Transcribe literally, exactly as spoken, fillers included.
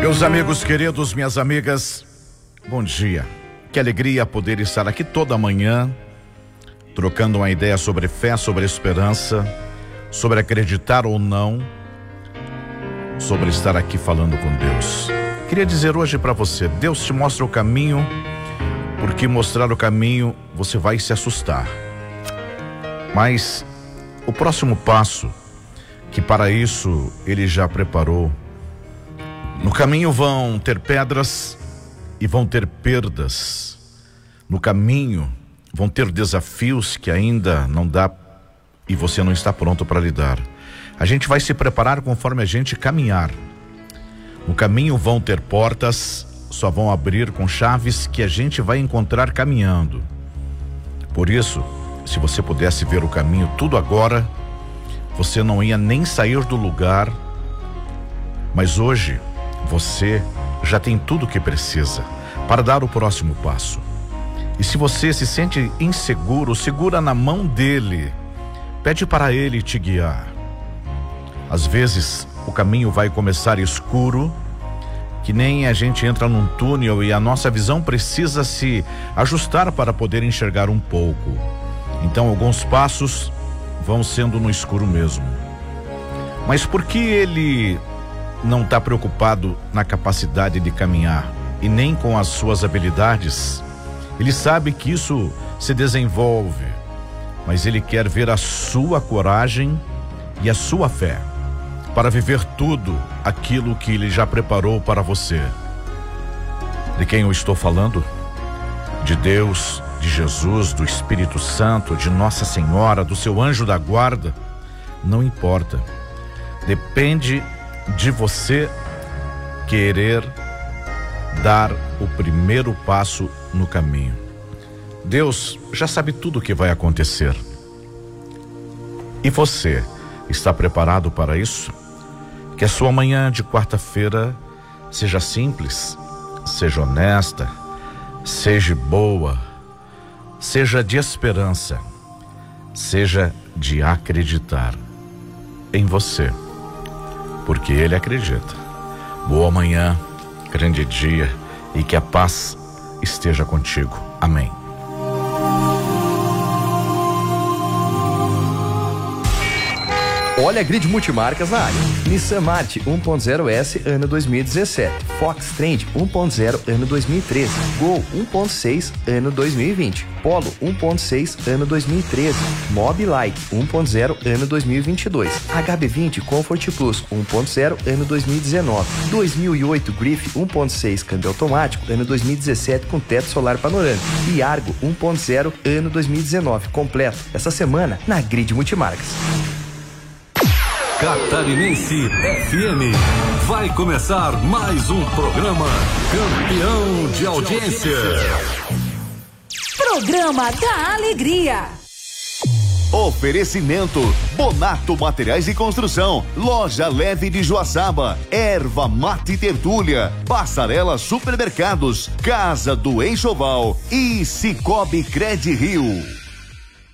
Meus amigos queridos, minhas amigas, bom dia. Que alegria poder estar aqui toda manhã, trocando uma ideia sobre fé, sobre esperança, sobre acreditar ou não, sobre estar aqui falando com Deus. Queria dizer hoje para você, Deus te mostra o caminho, porque mostrar o caminho você vai se assustar. Mas o próximo passo, que para isso Ele já preparou, no caminho vão ter pedras e vão ter perdas. No caminho vão ter desafios que ainda não dá e você não está pronto para lidar. A gente vai se preparar conforme a gente caminhar. No caminho vão ter portas, só vão abrir com chaves que a gente vai encontrar caminhando. Por isso, se você pudesse ver o caminho tudo agora, você não ia nem sair do lugar. Mas hoje você já tem tudo o que precisa para dar o próximo passo. E se você se sente inseguro, segura na mão dele, pede para ele te guiar. Às vezes o caminho vai começar escuro, que nem a gente entra num túnel e a nossa visão precisa se ajustar para poder enxergar um pouco. Então alguns passos vão sendo no escuro mesmo. Mas por que ele não está preocupado na capacidade de caminhar e nem com as suas habilidades? Ele sabe que isso se desenvolve, mas ele quer ver a sua coragem e a sua fé para viver tudo aquilo que ele já preparou para você. De quem eu estou falando? De Deus, de Jesus, do Espírito Santo, de Nossa Senhora, do seu anjo da guarda. Não importa. Depende de você querer dar o primeiro passo no caminho. Deus já sabe tudo o que vai acontecer. E você está preparado para isso? Que a sua manhã de quarta-feira seja simples, seja honesta, seja boa, seja de esperança, seja de acreditar em você, porque Ele acredita. Boa manhã, grande dia, e que a paz esteja contigo. Amém. Olha a Grid Multimarcas na área. Nissan Marti um ponto zero S ano dois mil e dezessete, Fox Trend um ponto zero ano dois mil e treze, Gol um ponto seis ano dois mil e vinte, Polo um ponto seis ano dois mil e treze, Mobi Like um ponto zero ano dois mil e vinte e dois, H B vinte Comfort Plus um ponto zero ano dois mil e dezenove, dois mil e oito Griff um ponto seis câmbio automático ano dois mil e dezessete com teto solar panorâmico e Argo um ponto zero ano dois mil e dezenove completo essa semana na Grid Multimarcas. Catarinense F M. Vai começar mais um programa campeão de audiência. Programa da Alegria. Oferecimento Bonato Materiais de Construção, Loja Leve de Joaçaba, Erva Mate Tertúlia, Passarela Supermercados, Casa do Enxoval e Cicobi Cred Rio.